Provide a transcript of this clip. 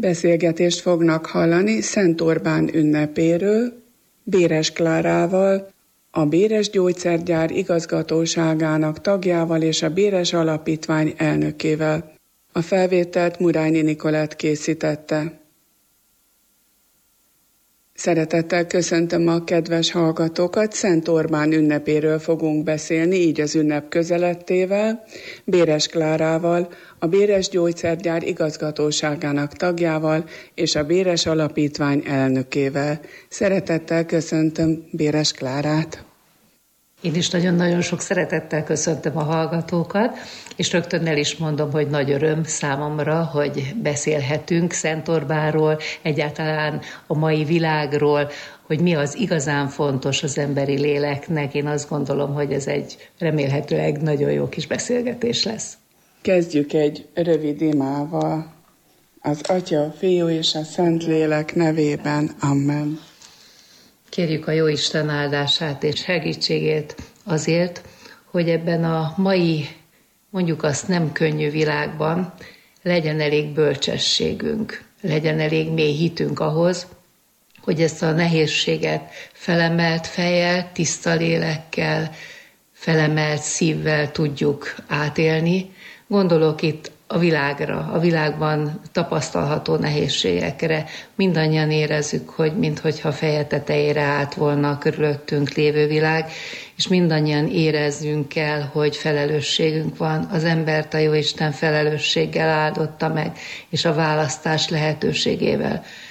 Beszélgetést fognak hallani Szent Orbán ünnepéről, Béres Klárával, a Béres Gyógyszergyár igazgatóságának tagjával és a Béres Alapítvány elnökével. A felvételt Murányi Nikolett készítette. Szeretettel köszöntöm a kedves hallgatókat, Szent Orbán ünnepéről fogunk beszélni, így az ünnep közelettével, Béres Klárával, a Béres Gyógyszergyár igazgatóságának tagjával és a Béres Alapítvány elnökével. Szeretettel köszöntöm Béres Klárát. Én is nagyon-nagyon sok szeretettel köszöntöm a hallgatókat, és rögtön el is mondom, hogy nagy öröm számomra, hogy beszélhetünk Szent Orbánról, egyáltalán a mai világról, hogy mi az igazán fontos az emberi léleknek. Én azt gondolom, hogy ez egy remélhetőleg nagyon jó kis beszélgetés lesz. Kezdjük egy rövid imával. Az Atya, a Fiú és a Szentlélek nevében. Amen. Kérjük a Jóisten áldását és segítségét azért, hogy ebben a mai, mondjuk azt nem könnyű világban legyen elég bölcsességünk, legyen elég mély hitünk ahhoz, hogy ezt a nehézséget felemelt fejjel, tiszta lélekkel, felemelt szívvel tudjuk átélni. Gondolok itt a világra, a világban tapasztalható nehézségekre. Mindannyian érezzük, hogy minthogyha feje tetejére állt volna a körülöttünk lévő világ, és mindannyian érezzünk el, hogy felelősségünk van. Az embert a Jóisten felelősséggel áldotta meg, és a választás lehetőségével.